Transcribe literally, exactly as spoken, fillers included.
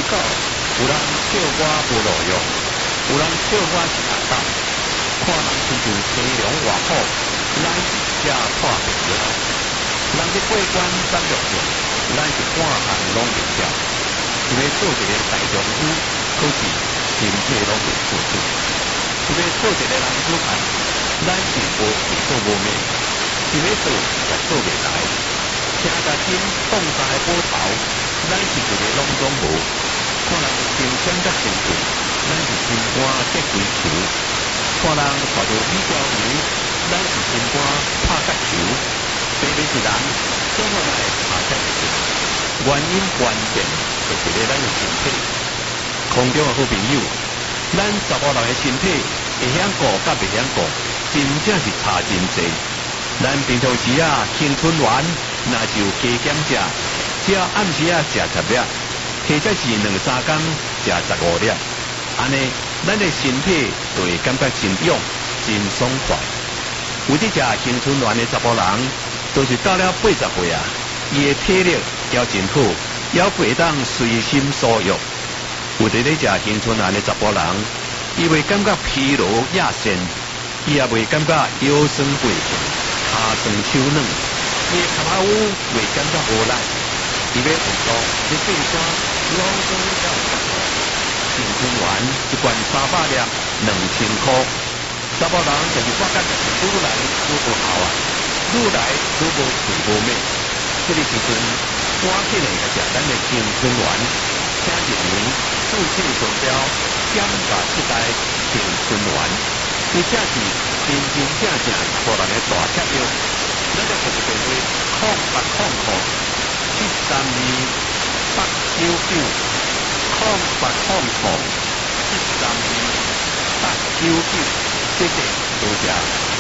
个，有人笑我无路用，有人笑我是阿斗，看人亲像天龙外虎，咱是只破平了。人伫过关斩六将，咱是半项拢袂晓。一个做一个大丈夫，可是身体拢袂做主；一个做一个男子汉，咱是无会做无命。一个做也做袂来，听甲金放大的波头，咱是一个拢总无。看人成仙甲成就，咱是心肝结鬼球；看人带着米条牛，咱是心肝拍角球。白日是人，怎么来拍角球？原因关键就是咧咱的身体。空中的好朋友，咱查某人的身体会晓顾甲袂晓顾，真正是差真济。咱平常时啊，青春丸那就加减食，只要暗时啊食十粒，或者是两三工食十五粒，安尼咱的身体就会感觉真勇、真爽快。有伫食青春丸的查甫人，都是到了八十岁啊，伊的体力还真好，还袂当随心所欲。有伫咧食青春丸的查甫人，伊会感觉疲劳亚身，伊也袂感觉腰酸背痛。下酸手软，伊的脚仔舞袂感觉无力，伊要运动，要爬山，拢总要有办法。青春丸一罐三百粒，两千块。查甫人就是发觉就是愈来愈无效啊，愈来愈无气无美。这个时阵，赶紧来食咱的青春丸，请一名注册商标，减价一袋青春丸。伊这是真真正正查甫人的大贴药，咱就拨一电话：空八空空七三二八九九，空八空空七三二八九九，谢谢，多谢。